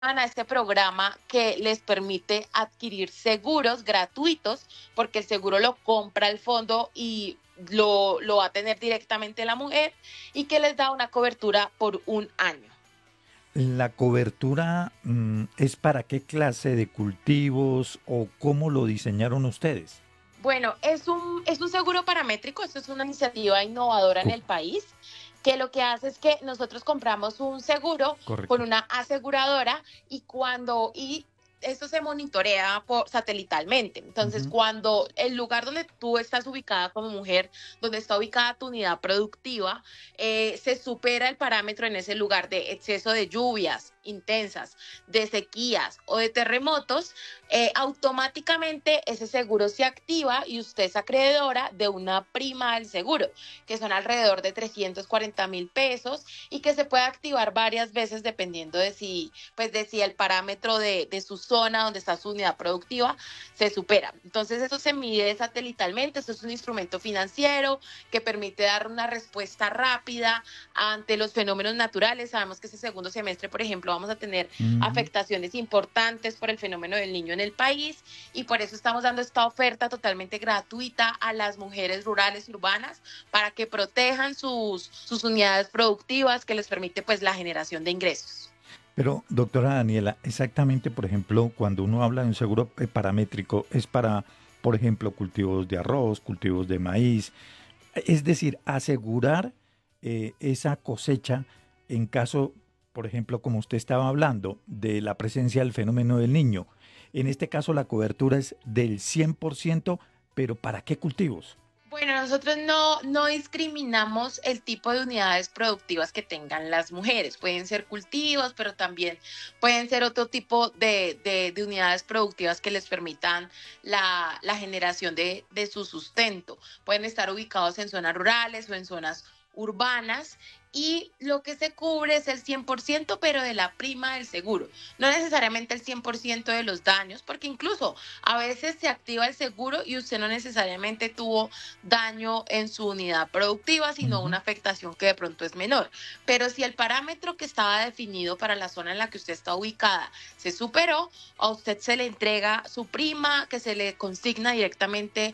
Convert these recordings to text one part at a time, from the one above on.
a este programa que les permite adquirir seguros gratuitos, porque el seguro lo compra el fondo y lo va a tener directamente la mujer, y que les da una cobertura por un año. ¿La cobertura es para qué clase de cultivos o cómo lo diseñaron ustedes? Bueno, es un seguro paramétrico, esto es una iniciativa innovadora en Co- el país, que lo que hace es que nosotros compramos un seguro con correcto. una aseguradora y esto se monitorea satelitalmente. Entonces, Ujú. cuando el lugar donde tú estás ubicada como mujer, donde está ubicada tu unidad productiva, se supera el parámetro en ese lugar de exceso de lluvias intensas, de sequías o de terremotos, automáticamente ese seguro se activa y usted es acreedora de una prima del seguro, que son alrededor de 340.000 pesos, y que se puede activar varias veces dependiendo de si el parámetro de su zona donde está su unidad productiva se supera. Entonces eso se mide satelitalmente, eso es un instrumento financiero que permite dar una respuesta rápida ante los fenómenos naturales. Sabemos que ese segundo semestre, por ejemplo, vamos a tener Ujú. afectaciones importantes por el fenómeno del niño en el país, y por eso estamos dando esta oferta totalmente gratuita a las mujeres rurales y urbanas para que protejan sus unidades productivas, que les permite pues la generación de ingresos. Pero, doctora Daniela, exactamente, por ejemplo, cuando uno habla de un seguro paramétrico, es para, por ejemplo, cultivos de arroz, cultivos de maíz, es decir, asegurar esa cosecha en caso, por ejemplo, como usted estaba hablando, de la presencia del fenómeno del niño. En este caso, la cobertura es del 100%, pero ¿para qué cultivos? Bueno, nosotros no discriminamos el tipo de unidades productivas que tengan las mujeres. Pueden ser cultivos, pero también pueden ser otro tipo de unidades productivas que les permitan la generación de su sustento. Pueden estar ubicados en zonas rurales o en zonas urbanas, y lo que se cubre es el 100%, pero de la prima del seguro. No necesariamente el 100% de los daños, porque incluso a veces se activa el seguro y usted no necesariamente tuvo daño en su unidad productiva, sino Ujú. una afectación que de pronto es menor. Pero si el parámetro que estaba definido para la zona en la que usted está ubicada se superó, a usted se le entrega su prima, que se le consigna directamente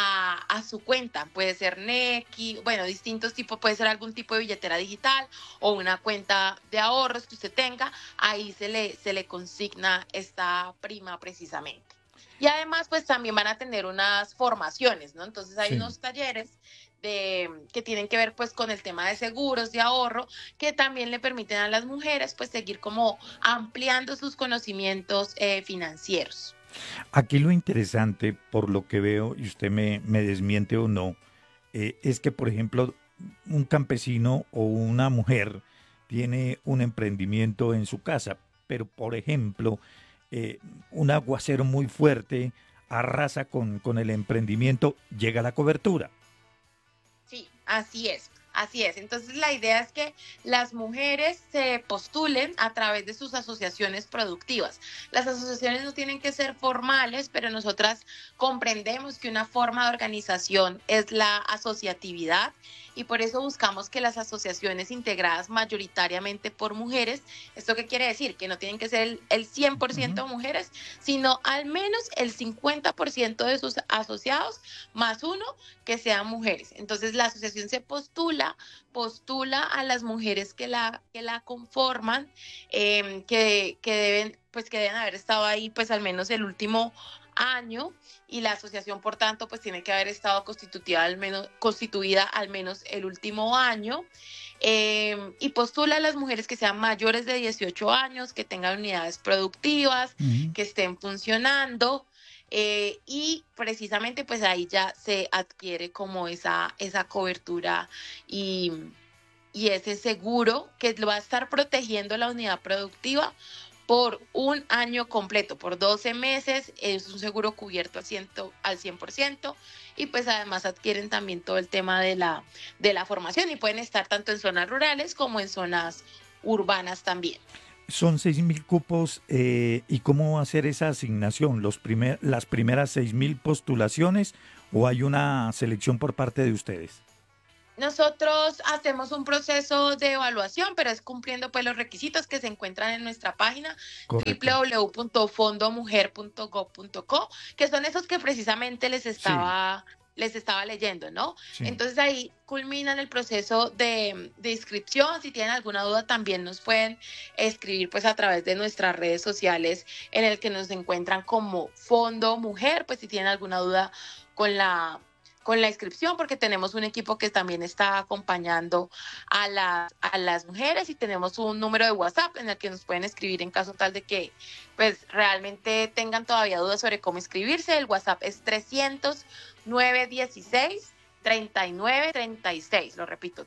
a su cuenta. Puede ser Nequi, bueno, distintos tipos, puede ser algún tipo de billetera digital o una cuenta de ahorros que usted tenga. Ahí se le consigna esta prima precisamente. Y además, pues también van a tener unas formaciones, ¿no? Entonces hay Sí. unos talleres que tienen que ver pues con el tema de seguros, de ahorro, que también le permiten a las mujeres pues seguir como ampliando sus conocimientos financieros. Aquí lo interesante, por lo que veo, y usted me desmiente o no, es que, por ejemplo, un campesino o una mujer tiene un emprendimiento en su casa, pero, por ejemplo, eh, un aguacero muy fuerte arrasa con el emprendimiento, llega la cobertura. Sí, así es. Así es. Entonces, la idea es que las mujeres se postulen a través de sus asociaciones productivas. Las asociaciones no tienen que ser formales, pero nosotras comprendemos que una forma de organización es la asociatividad, y por eso buscamos que las asociaciones integradas mayoritariamente por mujeres, ¿esto qué quiere decir? Que no tienen que ser el cien por Ujú. ciento mujeres, sino al menos el 50% de sus asociados más uno que sean mujeres. Entonces la asociación se postula a las mujeres que la conforman, que deben haber estado ahí pues al menos el último año, y la asociación por tanto pues tiene que haber estado constituida al menos el último año, y postula a las mujeres que sean mayores de 18 años, que tengan unidades productivas, Ujú. que estén funcionando, y precisamente pues ahí ya se adquiere como esa cobertura, y, y ese seguro que va a estar protegiendo la unidad productiva por un año completo, por 12 meses. Es un seguro cubierto al 100%, y pues además adquieren también todo el tema de la formación, y pueden estar tanto en zonas rurales como en zonas urbanas también. Son 6.000 cupos, ¿y cómo va a ser esa asignación? ¿Las primeras 6.000 postulaciones o hay una selección por parte de ustedes? Nosotros hacemos un proceso de evaluación, pero es cumpliendo pues los requisitos que se encuentran en nuestra página Correcto. www.fondomujer.gov.co, que son esos que precisamente Sí, les estaba leyendo, ¿no? sí. Entonces ahí culminan el proceso de inscripción. Si tienen alguna duda también nos pueden escribir pues a través de nuestras redes sociales en el que nos encuentran como Fondo Mujer, pues si tienen alguna duda con la inscripción, porque tenemos un equipo que también está acompañando a las mujeres y tenemos un número de WhatsApp en el que nos pueden escribir en caso tal de que pues realmente tengan todavía dudas sobre cómo inscribirse. El WhatsApp es 300 916 3936. Lo repito,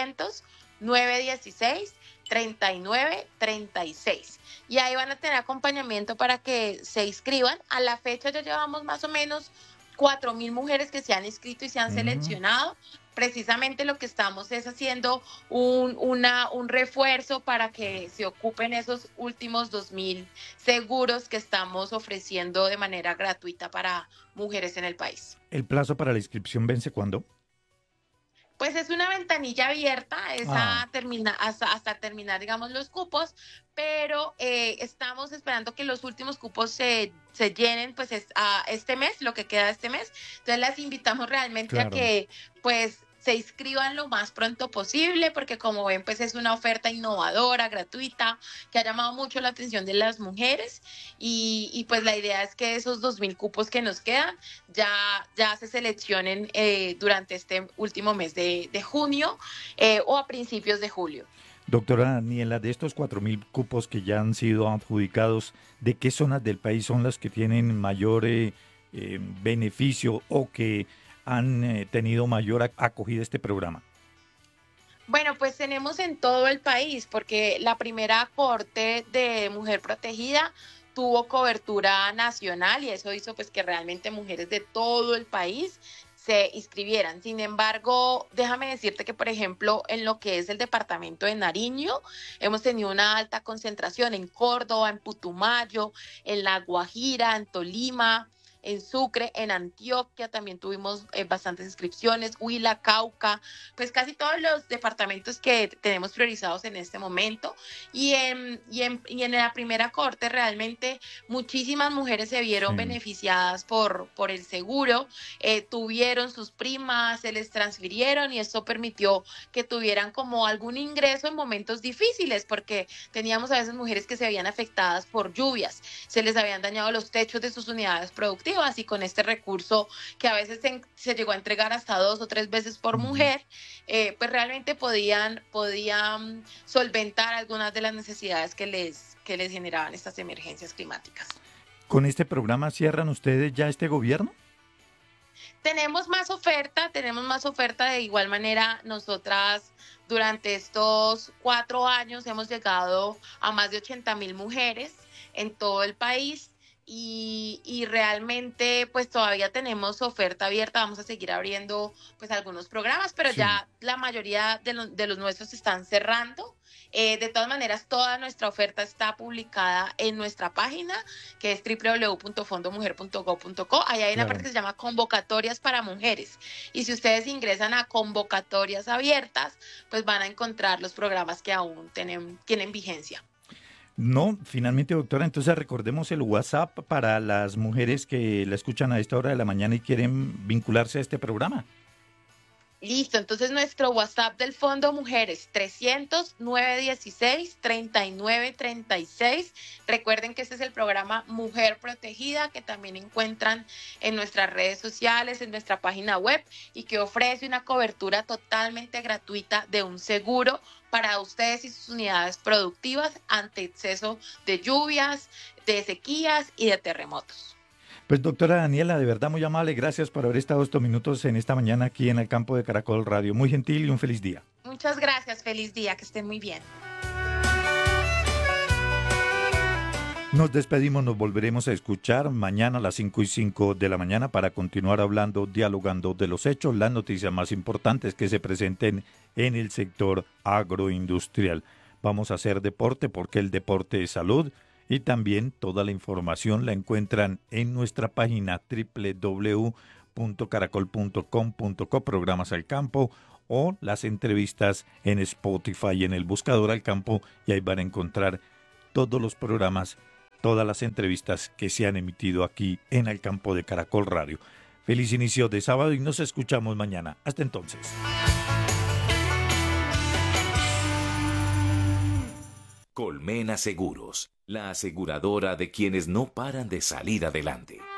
300 916 3936. Y ahí van a tener acompañamiento para que se inscriban. A la fecha ya llevamos más o menos 4.000 mujeres que se han inscrito y se han Mm. seleccionado. Precisamente lo que estamos es haciendo un refuerzo para que se ocupen esos últimos 2.000 seguros que estamos ofreciendo de manera gratuita para mujeres en el país. ¿El plazo para la inscripción vence cuándo? Pues es una ventanilla abierta, Ah, hasta terminar, digamos, los cupos, pero estamos esperando que los últimos cupos se llenen, pues este mes, lo que queda de este mes. Entonces las invitamos realmente a claro. que, pues, se inscriban lo más pronto posible, porque como ven, pues es una oferta innovadora, gratuita, que ha llamado mucho la atención de las mujeres y pues la idea es que esos 2.000 cupos que nos quedan ya, ya se seleccionen durante este último mes de junio o a principios de julio. Doctora Daniela, de estos 4.000 cupos que ya han sido adjudicados, ¿de qué zonas del país son las que tienen mayor beneficio o que han tenido mayor acogida a este programa? Bueno, pues tenemos en todo el país, porque la primera corte de mujer protegida tuvo cobertura nacional y eso hizo pues que realmente mujeres de todo el país se inscribieran. Sin embargo, déjame decirte que, por ejemplo, en lo que es el departamento de Nariño, hemos tenido una alta concentración en Córdoba, en Putumayo, en La Guajira, en Tolima, en Sucre, en Antioquia también tuvimos bastantes inscripciones, Huila, Cauca, pues casi todos los departamentos que tenemos priorizados en este momento. Y en la primera corte realmente muchísimas mujeres se vieron Sí. beneficiadas por el seguro, tuvieron sus primas, se les transfirieron y esto permitió que tuvieran como algún ingreso en momentos difíciles, porque teníamos a veces mujeres que se veían afectadas por lluvias, se les habían dañado los techos de sus unidades productivas y con este recurso que a veces se llegó a entregar hasta 2 o 3 veces por Ujú. mujer, pues realmente podían solventar algunas de las necesidades que les generaban estas emergencias climáticas. ¿Con este programa cierran ustedes ya este gobierno? Tenemos más oferta. De igual manera, nosotras durante estos 4 años hemos llegado a más de 80.000 mujeres en todo el país y realmente pues todavía tenemos oferta abierta. Vamos a seguir abriendo pues algunos programas, pero Sí. ya la mayoría de los nuestros están cerrando. De todas maneras, toda nuestra oferta está publicada en nuestra página, que es www.fondomujer.gov.co. Ahí hay una parte Claro. que se llama convocatorias para mujeres. Y si ustedes ingresan a convocatorias abiertas, pues van a encontrar los programas que aún tienen vigencia. No, finalmente, doctora, entonces recordemos el WhatsApp para las mujeres que la escuchan a esta hora de la mañana y quieren vincularse a este programa. Listo, entonces nuestro WhatsApp del Fondo Mujeres, 300 916 3936. Recuerden que este es el programa Mujer Protegida, que también encuentran en nuestras redes sociales, en nuestra página web, y que ofrece una cobertura totalmente gratuita de un seguro para ustedes y sus unidades productivas ante exceso de lluvias, de sequías y de terremotos. Pues doctora Daniela, de verdad muy amable, gracias por haber estado estos minutos en esta mañana aquí en el campo de Caracol Radio. Muy gentil y un feliz día. Muchas gracias, feliz día, que estén muy bien. Nos despedimos, nos volveremos a escuchar mañana a las 5:05 de la mañana para continuar hablando, dialogando de los hechos, las noticias más importantes que se presenten en el sector agroindustrial. Vamos a hacer deporte porque el deporte es salud y también toda la información la encuentran en nuestra página www.caracol.com.co, programas al campo o las entrevistas en Spotify y en el buscador Al Campo, y ahí van a encontrar todos los programas, todas las entrevistas que se han emitido aquí en Al Campo de Caracol Radio. Feliz inicio de sábado y nos escuchamos mañana. Hasta entonces. Colmena Seguros, la aseguradora de quienes no paran de salir adelante.